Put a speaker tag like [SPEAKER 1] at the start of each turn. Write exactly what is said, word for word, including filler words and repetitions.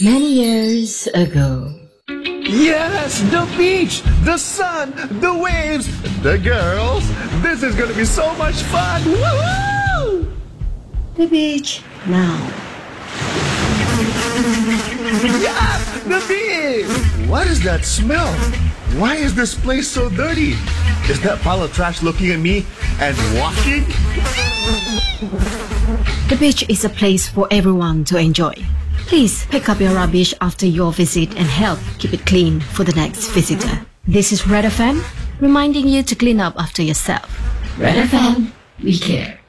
[SPEAKER 1] Many years ago.
[SPEAKER 2] Yes, the beach, the sun, the waves, the girls. This is gonna be so much fun. Woohoo!
[SPEAKER 1] The beach now.
[SPEAKER 2] Yeah, the beach. What is that smell? Why is this place so dirty? Is that pile of trash looking at me and walking?
[SPEAKER 1] The beach is a place for everyone to enjoy. Please pick up your rubbish after your visit and help keep it clean for the next visitor. This is Red F M, reminding you to clean up after yourself. Red F M, we care.